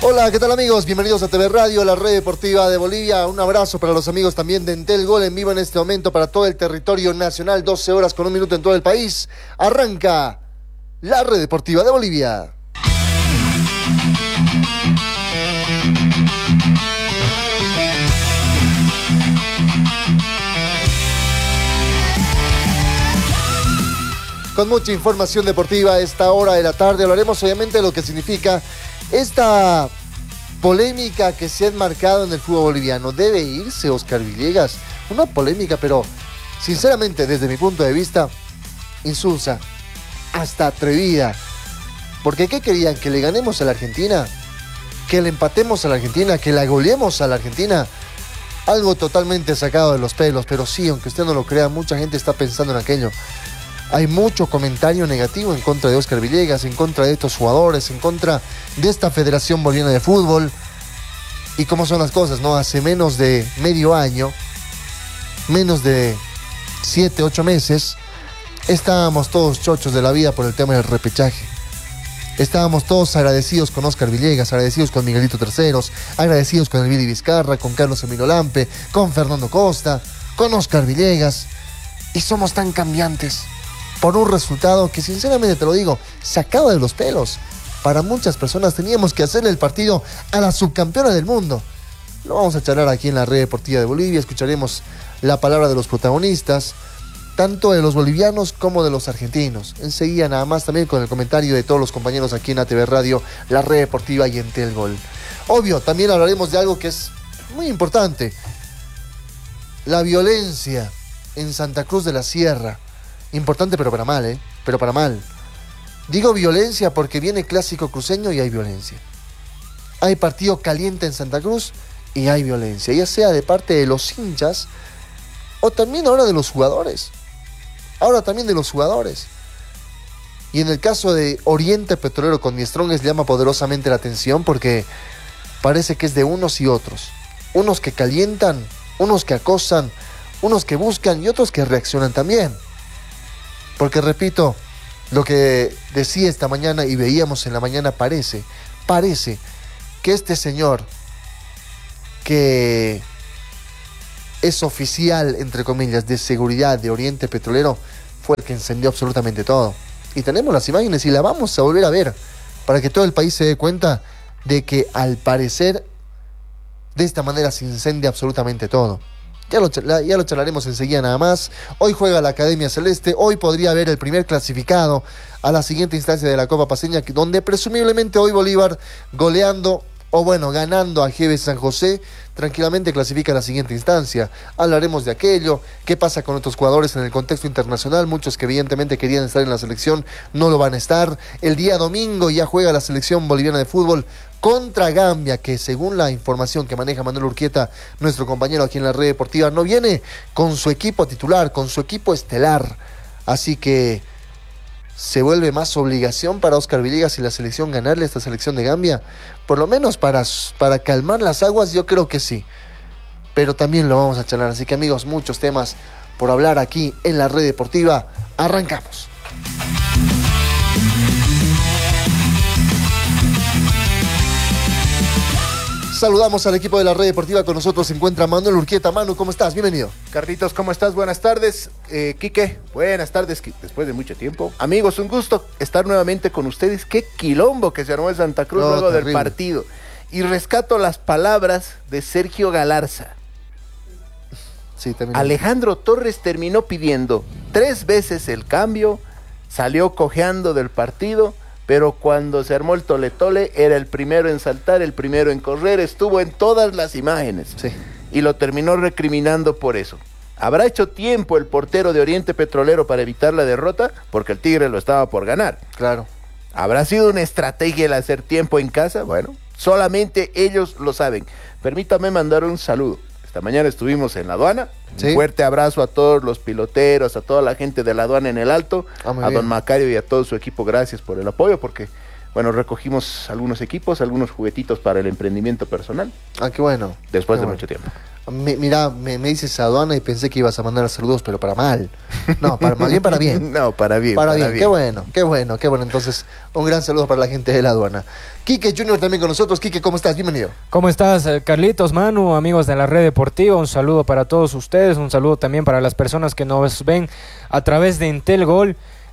Hola, ¿qué tal amigos? Bienvenidos a TV Radio, la red deportiva de Bolivia. Un abrazo para los amigos también de Entel Gol en vivo en este momento para todo el territorio nacional. 12 horas con 1 minuto en todo el país. Arranca la red deportiva de Bolivia. Con mucha información deportiva a esta hora de la tarde. Hablaremos obviamente de lo que significa esta polémica que se ha enmarcado en el fútbol boliviano. ¿Debe irse Oscar Villegas? Una polémica, pero sinceramente, desde mi punto de vista, insulsa, hasta atrevida. Porque ¿qué querían? ¿Que le ganemos a la Argentina? ¿Que le empatemos a la Argentina? ¿Que la goleemos a la Argentina? Algo totalmente sacado de los pelos, pero sí, aunque usted no lo crea, mucha gente está pensando en aquello. Hay mucho comentario negativo en contra de Oscar Villegas, en contra de estos jugadores, en contra de esta Federación Boliviana de Fútbol. Y cómo son las cosas, ¿no? Hace menos de medio año, menos de 7, 8 meses, estábamos todos chochos de la vida por el tema del repechaje. Estábamos todos agradecidos con Oscar Villegas, agradecidos con Miguelito Terceros, agradecidos con el Vidi Vizcarra, con Carlos Emilio Lampe, con Fernando Costa, con Oscar Villegas. Y somos tan cambiantes por un resultado que, sinceramente te lo digo, sacado de los pelos. Para muchas personas teníamos que hacerle el partido a la subcampeona del mundo. Lo vamos a charlar aquí en la red deportiva de Bolivia. Escucharemos la palabra de los protagonistas, tanto de los bolivianos como de los argentinos. Enseguida nada más también con el comentario de todos los compañeros aquí en ATV Radio, la red deportiva y Entel Gol. Obvio, también hablaremos de algo que es muy importante: la violencia en Santa Cruz de la Sierra. Importante, pero para mal, ¿eh? Pero para mal. Digo violencia porque viene clásico cruceño y hay violencia. Hay partido caliente en Santa Cruz y hay violencia, ya sea de parte de los hinchas o también ahora de los jugadores. Ahora también de los jugadores. Y en el caso de Oriente Petrolero con Die Strongest llama poderosamente la atención porque parece que es de unos y otros. Unos que calientan, unos que acosan, unos que buscan y otros que reaccionan también. Porque repito, lo que decía esta mañana y veíamos en la mañana, parece que este señor, que es oficial, entre comillas, de seguridad de Oriente Petrolero, fue el que encendió absolutamente todo. Y tenemos las imágenes y la vamos a volver a ver para que todo el país se dé cuenta de que al parecer de esta manera se incendia absolutamente todo. Ya lo charlaremos enseguida nada más. Hoy juega la Academia Celeste. Hoy podría haber el primer clasificado a la siguiente instancia de la Copa Paceña, donde presumiblemente hoy Bolívar, goleando o bueno, ganando a GB San José, tranquilamente clasifica a la siguiente instancia. Hablaremos de aquello, qué pasa con otros jugadores en el contexto internacional, muchos que evidentemente querían estar en la selección no lo van a estar. El día domingo ya juega la selección boliviana de fútbol contra Gambia, que según la información que maneja Manuel Urquieta, nuestro compañero aquí en la red deportiva, no viene con su equipo titular, con su equipo estelar. Así que se vuelve más obligación para Oscar Villegas y la selección ganarle a esta selección de Gambia. Por lo menos para calmar las aguas, yo creo que sí. Pero también lo vamos a charlar. Así que amigos, muchos temas por hablar aquí en la red deportiva. Arrancamos. Saludamos al equipo de la red deportiva. Con nosotros se encuentra Manuel Urquieta. Manu, ¿cómo estás? Bienvenido. Carlitos, ¿cómo estás? Buenas tardes. Quique, buenas tardes, después de mucho tiempo. Amigos, un gusto estar nuevamente con ustedes. Qué quilombo que se armó en Santa Cruz luego terrible del partido. Y rescato las palabras de Sergio Galarza. Sí, también. Alejandro Torres terminó pidiendo 3 veces el cambio, salió cojeando del partido, pero cuando se armó el tole-tole era el primero en saltar, el primero en correr, estuvo en todas las imágenes. Sí. Y lo terminó recriminando por eso. ¿Habrá hecho tiempo el portero de Oriente Petrolero para evitar la derrota? Porque el Tigre lo estaba por ganar. Claro. ¿Habrá sido una estrategia el hacer tiempo en casa? Bueno, solamente ellos lo saben. Permítame mandar un saludo. Esta mañana estuvimos en la aduana. ¿Sí? Un fuerte abrazo a todos los piloteros, a toda la gente de la aduana en el Alto, a bien. don Macario y a todo su equipo. Gracias por el apoyo, porque bueno, recogimos algunos equipos, algunos juguetitos para el emprendimiento personal. Ah, qué bueno. Después qué de bueno. mucho tiempo. Mira, me dices aduana y pensé que ibas a mandar saludos, pero para mal. No, más bien para bien. No, para bien. Para bien. Qué bueno. Entonces, un gran saludo para la gente de la aduana. Quique Junior también con nosotros. Quique, ¿cómo estás? Bienvenido. ¿Cómo estás, Carlitos, Manu, amigos de la Red Deportiva? Un saludo para todos ustedes, un saludo también para las personas que nos ven a través de Entel Gol.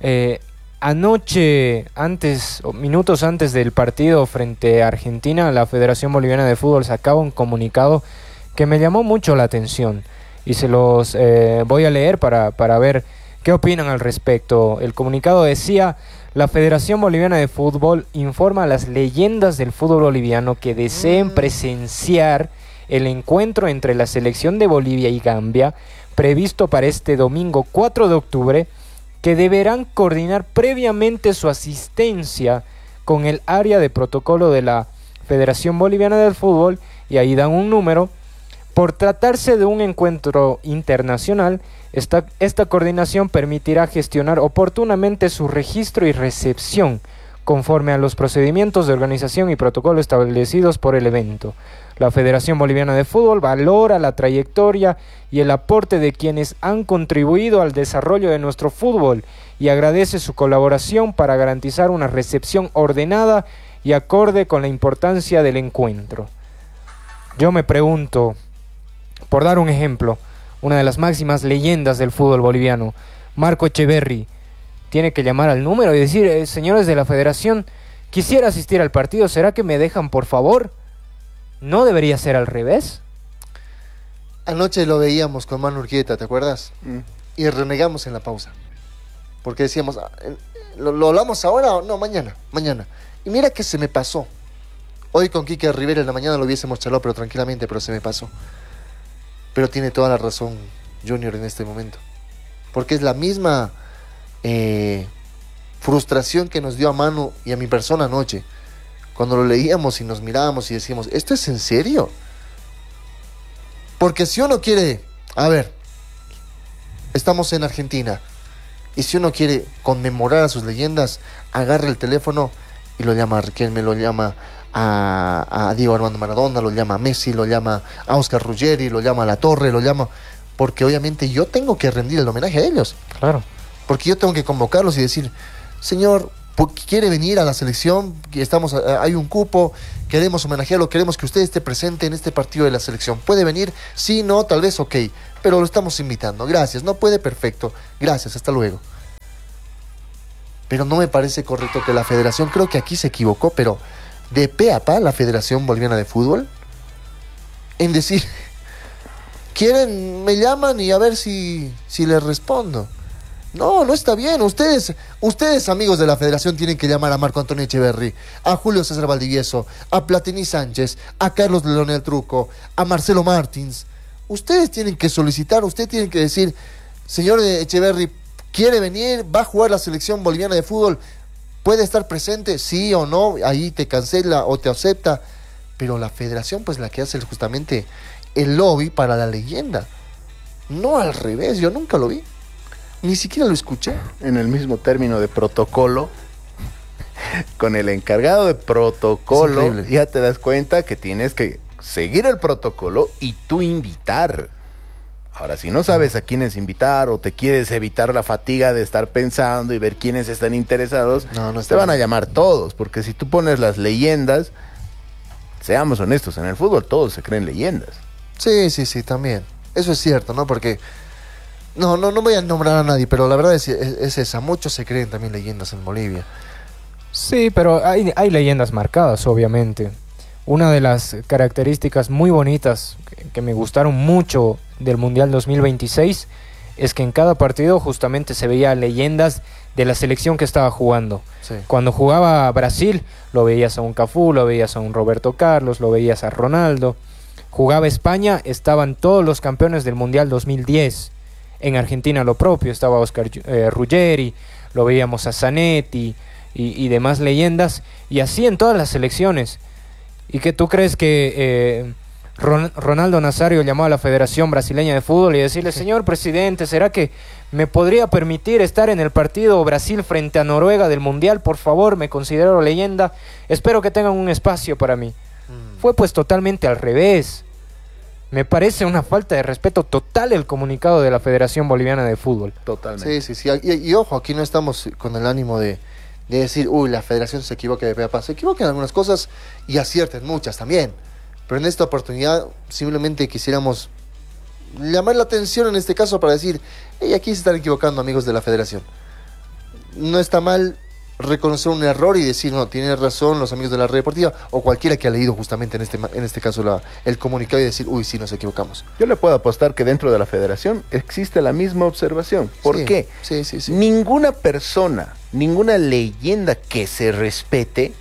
Anoche, minutos antes del partido frente a Argentina, la Federación Boliviana de Fútbol sacaba un comunicado que me llamó mucho la atención y se los voy a leer para ver qué opinan al respecto. El comunicado decía: la Federación Boliviana de Fútbol informa a las leyendas del fútbol boliviano que deseen presenciar el encuentro entre la selección de Bolivia y Gambia, previsto para este domingo 4 de octubre, que deberán coordinar previamente su asistencia con el área de protocolo de la Federación Boliviana del Fútbol, y ahí dan un número. Por tratarse de un encuentro internacional, esta coordinación permitirá gestionar oportunamente su registro y recepción, conforme a los procedimientos de organización y protocolo establecidos por el evento. La Federación Boliviana de Fútbol valora la trayectoria y el aporte de quienes han contribuido al desarrollo de nuestro fútbol y agradece su colaboración para garantizar una recepción ordenada y acorde con la importancia del encuentro. Yo me pregunto, por dar un ejemplo, una de las máximas leyendas del fútbol boliviano, Marco Echeverri, tiene que llamar al número y decir: señores de la federación, quisiera asistir al partido, ¿será que me dejan, por favor? ¿No debería ser al revés? Anoche lo veíamos con Manu Urquieta, ¿te acuerdas? Y renegamos en la pausa, porque decíamos, ¿lo hablamos ahora o no? Mañana. Y mira que se me pasó. Hoy con Quique Rivera en la mañana lo hubiésemos charlado, pero tranquilamente, pero se me pasó. Pero tiene toda la razón Junior en este momento, porque es la misma frustración que nos dio a Manu y a mi persona anoche, cuando lo leíamos y nos mirábamos y decíamos, ¿esto es en serio? Porque si uno quiere, a ver, estamos en Argentina, y si uno quiere conmemorar a sus leyendas, agarra el teléfono y lo llama a Riquelme, lo llama a Diego Armando Maradona, lo llama a Messi, lo llama a Oscar Ruggeri, lo llama a La Torre, lo llama, porque obviamente yo tengo que rendir el homenaje a ellos. Claro. Porque yo tengo que convocarlos y decir, señor, ¿quiere venir a la selección? Hay un cupo, queremos homenajearlo, queremos que usted esté presente en este partido de la selección. ¿Puede venir? Sí, no, tal vez, ok, pero lo estamos invitando. Gracias, no puede, perfecto. Gracias, hasta luego. Pero no me parece correcto que la federación, creo que aquí se equivocó, pero de pe a pa la Federación Boliviana de Fútbol, en decir, quieren, me llaman y a ver si les respondo. No está bien. Ustedes amigos de la federación tienen que llamar a Marco Antonio Echeverri, a Julio César Valdivieso, a Platini Sánchez, a Carlos Leonel Truco, a Marcelo Martins. Ustedes tienen que solicitar, ustedes tienen que decir, señor Echeverri, ¿quiere venir? ¿Va a jugar la selección boliviana de fútbol? ¿Puede estar presente? Sí o no, ahí te cancela o te acepta. Pero la federación, pues la que hace justamente el lobby para la leyenda. No al revés, yo nunca lo vi. Ni siquiera lo escuché. En el mismo término de protocolo, con el encargado de protocolo, ya te das cuenta que tienes que seguir el protocolo y tú invitar. Ahora, si no sabes a quiénes invitar o te quieres evitar la fatiga de estar pensando y ver quiénes están interesados, no te van a llamar todos, porque si tú pones las leyendas, seamos honestos, en el fútbol todos se creen leyendas. Sí, también. Eso es cierto, ¿no? Porque no voy a nombrar a nadie, pero la verdad es esa. Muchos se creen también leyendas en Bolivia. Sí, pero hay leyendas marcadas, obviamente. Una de las características muy bonitas que me gustaron mucho del Mundial 2026 es que en cada partido justamente se veía leyendas de la selección que estaba jugando. Sí. Cuando jugaba Brasil, lo veías a un Cafú, lo veías a un Roberto Carlos, lo veías a Ronaldo. Jugaba España, estaban todos los campeones del Mundial 2010. En Argentina lo propio, estaba Oscar Ruggeri, lo veíamos a Zanetti y demás leyendas, y así en todas las selecciones. ¿Y que tú crees que Ronaldo Nazario llamó a la Federación Brasileña de Fútbol y decirle, señor presidente, ¿será que me podría permitir estar en el partido Brasil frente a Noruega del Mundial? Por favor, me considero leyenda, espero que tengan un espacio para mí. Fue pues totalmente al revés. Me parece una falta de respeto total el comunicado de la Federación Boliviana de Fútbol. Totalmente. Sí. Y ojo, aquí no estamos con el ánimo de decir, uy, la federación se equivoca de pe a pa. Se equivoca en algunas cosas y acierta en muchas también. Pero en esta oportunidad simplemente quisiéramos llamar la atención en este caso para decir, hey, aquí se están equivocando, amigos de la federación. No está mal reconocer un error y decir, no, tienen razón los amigos de la red deportiva, o cualquiera que ha leído justamente en este caso el comunicado y decir, uy, sí, nos equivocamos. Yo le puedo apostar que dentro de la federación existe la misma observación. ¿Por qué? Sí. Ninguna persona, ninguna leyenda que se respete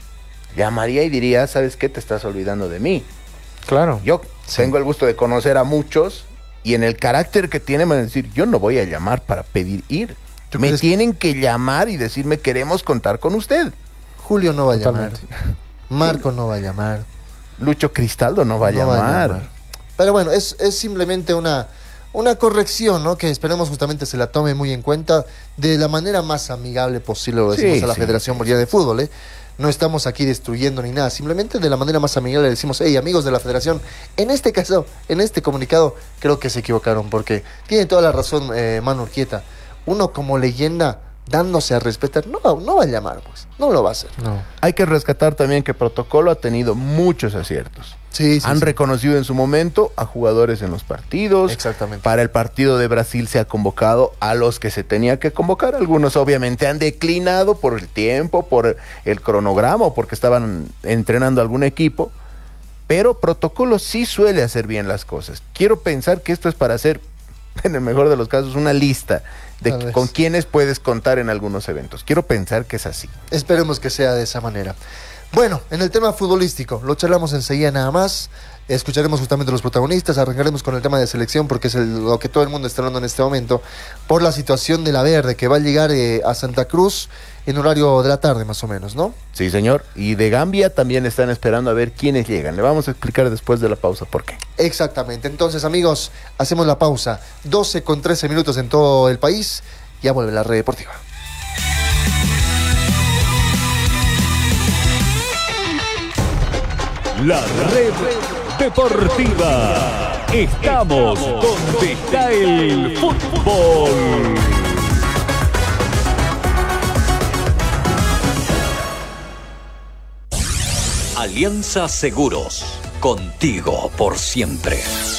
llamaría y diría, ¿sabes qué? Te estás olvidando de mí. Claro. Yo tengo el gusto de conocer a muchos y en el carácter que tienen van a decir, yo no voy a llamar para pedir ir. Me tienen que llamar y decirme, queremos contar con usted. Julio no va a Totalmente. llamar. Marco no va a llamar. Lucho Cristaldo no va a llamar. Pero bueno, es simplemente una corrección, ¿no? Que esperemos justamente se la tome muy en cuenta de la manera más amigable posible, lo decimos a la Federación Boliviana de Fútbol, ¿eh? No estamos aquí destruyendo ni nada, simplemente de la manera más amigable le decimos, hey, amigos de la Federación, en este caso, en este comunicado, creo que se equivocaron, porque tiene toda la razón Manu Urquieta. Uno como leyenda, dándose a respetar, no va a llamar, pues, no lo va a hacer. No. Hay que rescatar también que Protocolo ha tenido muchos aciertos. Han reconocido en su momento a jugadores en los partidos. Exactamente. Para el partido de Brasil se ha convocado a los que se tenía que convocar. Algunos obviamente han declinado por el tiempo, por el cronograma o porque estaban entrenando algún equipo. Pero Protocolo sí suele hacer bien las cosas. Quiero pensar que esto es para hacer, en el mejor de los casos, una lista de con quienes puedes contar en algunos eventos. Quiero pensar que es así. Esperemos que sea de esa manera. Bueno, en el tema futbolístico, lo charlamos enseguida nada más. Escucharemos justamente los protagonistas, arrancaremos con el tema de selección porque es lo que todo el mundo está hablando en este momento, por la situación de la Verde, que va a llegar a Santa Cruz en horario de la tarde más o menos, ¿no? Sí, señor. Y de Gambia también están esperando a ver quiénes llegan. Le vamos a explicar después de la pausa por qué. Exactamente. Entonces, amigos, hacemos la pausa. 12:13 en todo el país. Ya vuelve la Red Deportiva. La Red Deportiva. Estamos donde está el fútbol. Alianza Seguros. Contigo por siempre.